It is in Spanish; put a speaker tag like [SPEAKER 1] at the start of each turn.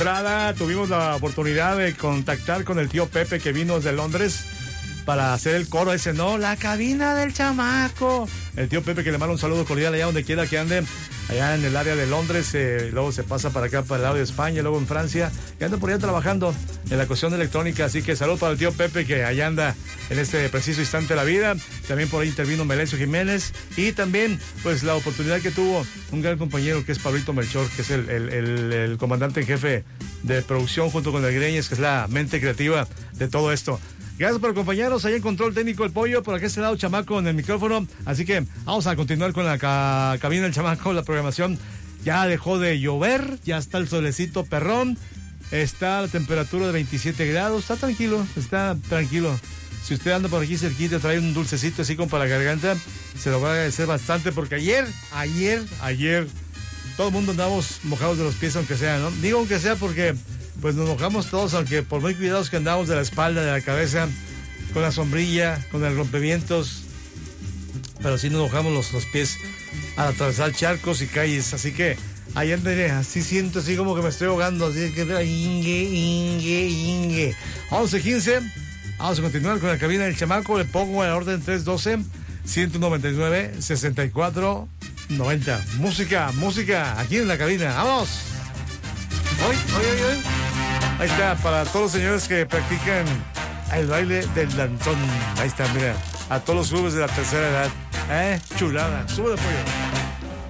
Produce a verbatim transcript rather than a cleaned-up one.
[SPEAKER 1] Tuvimos la oportunidad de contactar con el tío Pepe, que vino desde Londres para hacer el coro ese, ¿no? La cabina del chamaco. El tío Pepe, que le manda un saludo cordial allá donde quiera que ande, allá en el área de Londres, eh, luego se pasa para acá, para el lado de España, luego en Francia, y anda por allá trabajando en la cuestión electrónica. Así que saludo para el tío Pepe, que allá anda en este preciso instante de la vida. También por ahí intervino Melencio Jiménez, y también pues la oportunidad que tuvo un gran compañero que es Pablito Melchor, que es el, el, el, el comandante en jefe de producción, junto con el Greñes, que es la mente creativa de todo esto. Gracias por acompañarnos. Ahí en control técnico el Pollo, por aquí este lado Chamaco en el micrófono. Así que vamos a continuar con la ca cabina del Chamaco. La programación ya dejó de llover, ya está el solecito perrón, está la temperatura de veintisiete grados, está tranquilo, está tranquilo. Si usted anda por aquí cerquita, trae un dulcecito así como para la garganta, se lo va a agradecer bastante, porque ayer, ayer, ayer, todo el mundo andamos mojados de los pies, aunque sea, ¿no? Digo aunque sea porque pues nos mojamos todos, aunque por muy cuidados que andamos de la espalda, de la cabeza, con la sombrilla, con el rompevientos, pero sí nos mojamos los, los pies al atravesar charcos y calles. Así que ahí andaré, así siento, así como que me estoy ahogando, así que ingue, ingue, ingue. once quince, vamos a continuar con la cabina del Chamaco. Le pongo en la orden tres doce, ciento noventa y nueve, sesenta y cuatro, noventa. Música, música, aquí en la cabina, ¡vamos! Hoy, hoy, hoy, hoy. Ahí está, para todos los señores que practican el baile del danzón. Ahí está, mira, a todos los clubes de la tercera edad. ¿Eh? Chulada, sube de pollo.